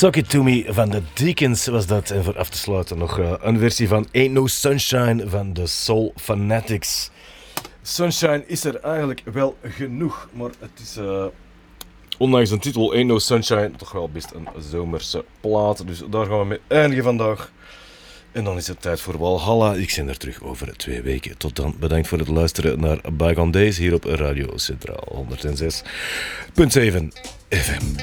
Suck It To Me van de Deacons was dat. En voor af te sluiten nog een versie van Ain't No Sunshine van de Soul Fanatics. Sunshine is er eigenlijk wel genoeg, maar het is ondanks een titel Ain't No Sunshine toch wel best een zomerse plaat. Dus daar gaan we mee eindigen vandaag. En dan is het tijd voor Walhalla. Ik ben er terug over 2 weken. Tot dan. Bedankt voor het luisteren naar Bygone Days hier op Radio Centraal 106.7 FM.